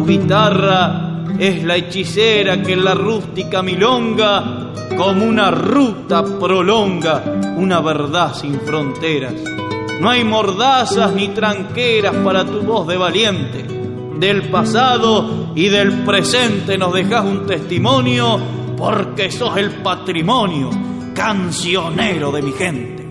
guitarra es la hechicera que en la rústica milonga como una ruta prolonga una verdad sin fronteras. No hay mordazas ni tranqueras para tu voz de valiente. Del pasado y del presente nos dejás un testimonio porque sos el patrimonio cancionero de mi gente.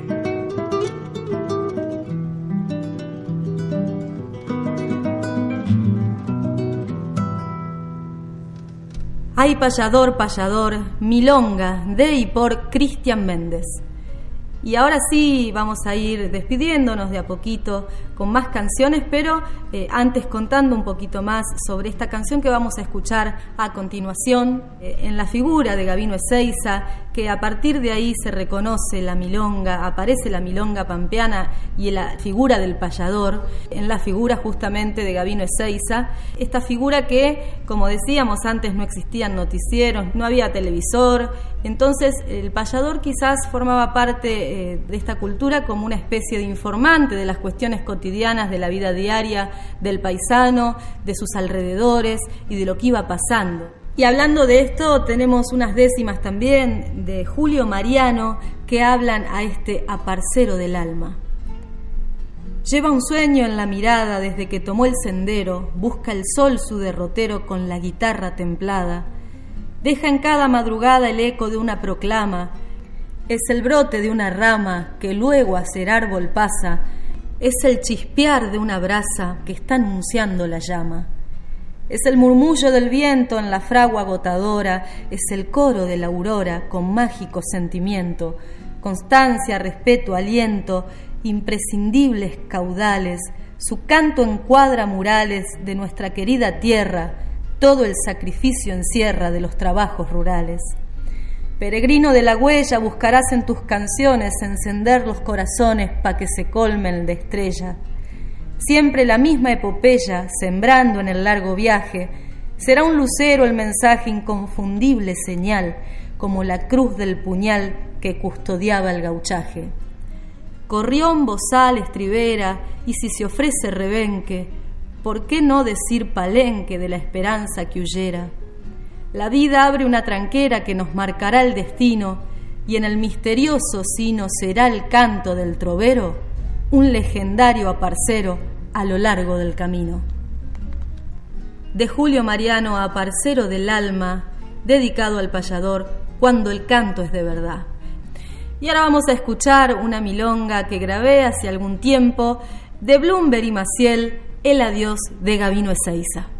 Ay, payador, payador, milonga, de y por Cristian Méndez. Y ahora sí vamos a ir despidiéndonos de a poquito con más canciones, pero antes contando un poquito más sobre esta canción que vamos a escuchar a continuación, en la figura de Gabino Ezeiza, que a partir de ahí se reconoce la milonga, aparece la milonga pampeana y la figura del payador, en la figura justamente de Gabino Ezeiza, esta figura que, como decíamos antes, no existían noticieros, no había televisor, entonces el payador quizás formaba parte de esta cultura como una especie de informante de las cuestiones cotidianas de la vida diaria del paisano, de sus alrededores y de lo que iba pasando. Y hablando de esto, tenemos unas décimas también de Julio Mariano que hablan a este aparcero del alma. Lleva un sueño en la mirada desde que tomó el sendero, busca el sol su derrotero con la guitarra templada. Deja en cada madrugada el eco de una proclama, es el brote de una rama que luego a ser árbol pasa, es el chispear de una brasa que está anunciando la llama. Es el murmullo del viento en la fragua agotadora, es el coro de la aurora con mágico sentimiento, constancia, respeto, aliento, imprescindibles caudales, su canto encuadra murales de nuestra querida tierra, todo el sacrificio encierra de los trabajos rurales. Peregrino de la huella, buscarás en tus canciones encender los corazones pa' que se colmen de estrella. Siempre la misma epopeya, sembrando en el largo viaje, será un lucero el mensaje inconfundible señal, como la cruz del puñal que custodiaba el gauchaje. Corrión, bozal, estribera, y si se ofrece rebenque, ¿por qué no decir palenque de la esperanza que huyera? La vida abre una tranquera que nos marcará el destino, y en el misterioso sino será el canto del trovero, un legendario aparcero a lo largo del camino. De Julio Mariano a Aparcero del alma, dedicado al payador cuando el canto es de verdad. Y ahora vamos a escuchar una milonga que grabé hace algún tiempo de Bloomberg y Maciel, El adiós de Gabino Ezeiza.